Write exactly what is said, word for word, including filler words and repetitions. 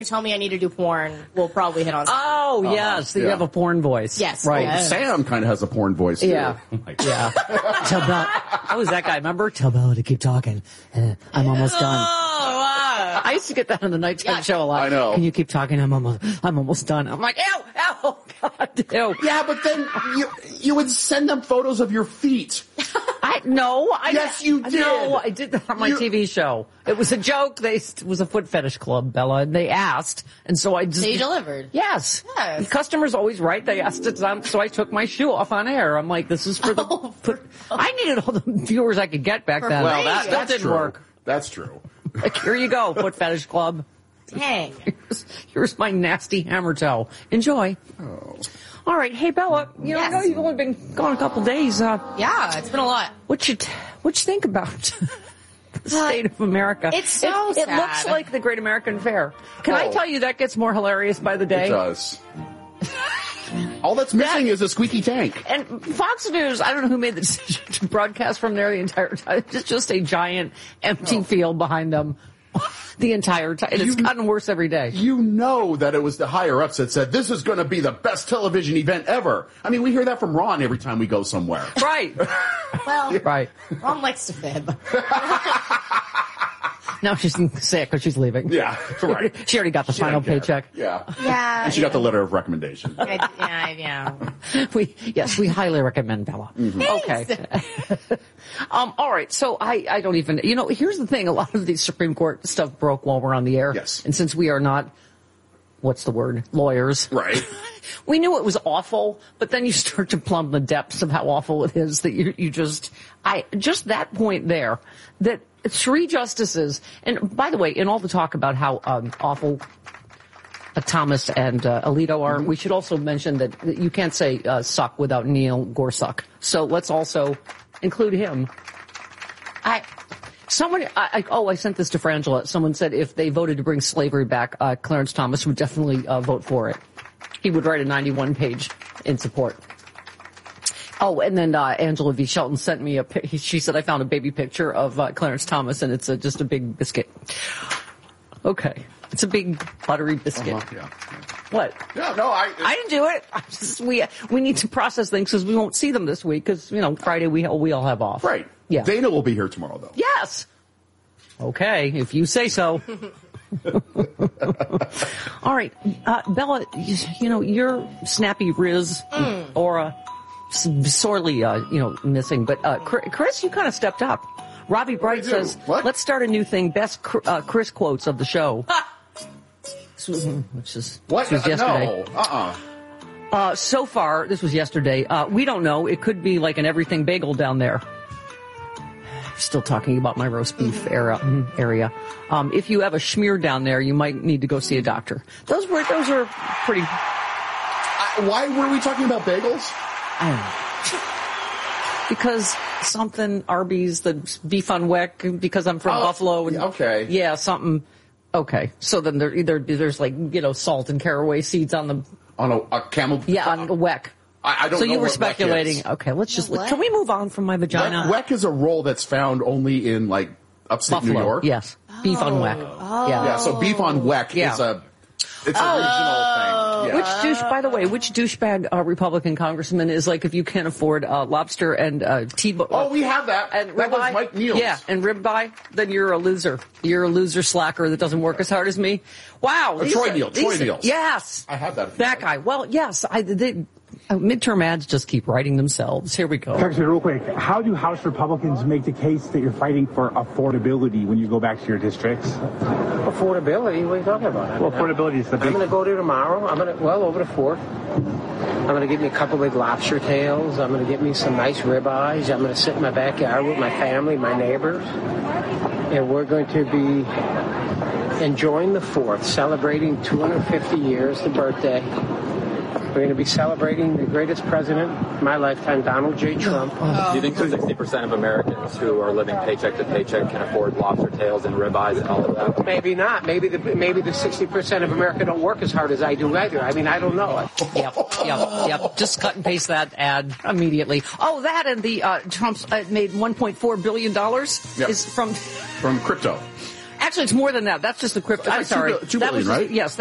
tell me I need to do porn, we'll probably hit on something. Oh, uh-huh. yes. Yeah. You have a porn voice. Yes. Right. Yes. Sam kind of has a porn voice, too. Yeah. yeah. Tell Bella. How was that guy? Remember? Tell Bella to keep talking. Uh, I'm almost done. Oh, wow. I used to get that on the nighttime Yeah. show a lot. I know. Can you keep talking? I'm almost, I'm almost done. I'm like, ew, ew, God, ew. Yeah, but then you you would send them photos of your feet. I no, I Yes, you did. No, I did that on my You- T V show. It was a joke. They it was a foot fetish club, Bella, and they asked, and so I just So you delivered. Yes. Yes. The customer's always right. They asked it, so I took my shoe off on air. I'm like, this is for the. Oh, put, I needed all the viewers I could get back then. Well, that, Still that's didn't true. work. That's true. Like, here you go, foot fetish club. Dang. Here's, here's my nasty hammer toe. Enjoy. Oh. All right, hey Bella, you know, Yes. I know you've only been gone a couple days. Uh, Yeah, it's been a lot. what you t- what you think about the state of America? It's so it, it sad. looks like the Great American Fair. Can I Oh. tell you that gets more hilarious by the day? It does. All that's missing is a squeaky tank. And Fox News, I don't know who made the decision to broadcast from there the entire time. It's just a giant empty Oh. field behind them the entire time. And it's You- gotten worse every day. You know that it was the higher-ups that said, this is going to be the best television event ever. I mean, we hear that from Ron every time we go somewhere. Right. Well, Right. Mom likes to fib. Now she's sick because she's leaving. Yeah, right. She already got the She final doesn't care. paycheck. Yeah. Yeah. And she got the letter of recommendation. I, yeah, yeah. We, yes, we highly recommend Bella. Okay. um, all right. So I, I don't even, you know, here's the thing. A lot of the Supreme Court stuff broke while we're on the air. Yes. And since we are not, what's the word? Lawyers. Right. We knew it was awful, but then you start to plumb the depths of how awful it is that you, you just, I, just that point there, that three justices, and by the way, in all the talk about how um, awful uh, Thomas and uh, Alito are, mm-hmm. we should also mention that, that you can't say uh, suck without Neil Gorsuch. So let's also include him. I, someone, I, I, oh, I sent this to Frangela. Someone said if they voted to bring slavery back, uh, Clarence Thomas would definitely uh, vote for it. He would write a ninety-one page in support. Oh, and then uh, Angela V. Shelton sent me a. She said I found a baby picture of uh, Clarence Thomas, and it's a, just a big biscuit. Okay, it's a big buttery biscuit. Uh-huh, yeah. What? Yeah, no, I... I didn't do it. I just, we we need to process things because we won't see them this week because you know Friday we we all have off. Right. Yeah. Dana will be here tomorrow, though. Yes. Okay, if you say so. All right, uh, Bella, you, you know, your snappy Riz Mm. aura sorely, uh, you know, missing. But uh, Chris, you kind of stepped up. Robbie Bright do? says, What? let's start a new thing, best uh, Chris quotes of the show. Which is, What? This was yesterday. No. Uh-uh. Uh, so far, this was yesterday, uh, we don't know. It could be like an everything bagel down there. Still talking about my roast beef era, area. Um, if you have a schmear down there, you might need to go see a doctor. Those were, those are pretty, I, why were we talking about bagels? I don't know. Because something, Arby's, the beef on Weck, because I'm from Oh, Buffalo. And, okay. Yeah, something. Okay. So then there either, there's like, you know, salt and caraway seeds on the, On a, a camel... yeah, on the Weck. I, I don't so know you were what Weck speculating. is. Okay, let's just, What? can we move on from my vagina? Weck, Weck is a roll that's found only in, like, upstate Buffalo. New York. Yes. Beef on Weck. Oh. Yeah. Yeah, so beef on Weck Yeah. is a... It's a regional thing. Yeah. Which douche, by the way, which douchebag uh, Republican congressman is like if you can't afford uh, lobster and uh, T-bone? Oh, we have that. And that was ribeye? Mike Neals. Yeah, and ribeye, then you're a loser. You're a loser slacker that doesn't work as hard as me. Wow. Uh, these Troy are- Neal, these Troy are- Neals. Yes. I have that. That guy. Well, yes. I they, uh, midterm ads just keep writing themselves. Here we go. Actually, real quick, how do House Republicans make the case that you're fighting for affordability when you go back to your districts? Affordability? What are you talking about? I Well, mean, affordability is the I'm big... going to go there tomorrow. I'm going to, well, over the fourth. I'm going to get me a couple big lobster tails. I'm going to get me some nice ribeyes. I'm going to sit in my backyard with my family, my neighbors. And we're going to be enjoying the fourth, celebrating two hundred fifty years, the birthday. We're going to be celebrating the greatest president in my lifetime, Donald J. Trump. Do you think sixty percent of Americans who are living paycheck to paycheck can afford lobster tails and ribeyes and all of that? Maybe not. Maybe the maybe the sixty percent of America don't work as hard as I do either. I mean, I don't know. Yep, yep, yep. Just cut and paste that ad immediately. Oh, that and the uh, Trump's uh, made one point four billion dollars Yep. is from From crypto. Actually, it's more than that. That's just the crypto. It's like I'm sorry. two, two that was billion, just, right? yes.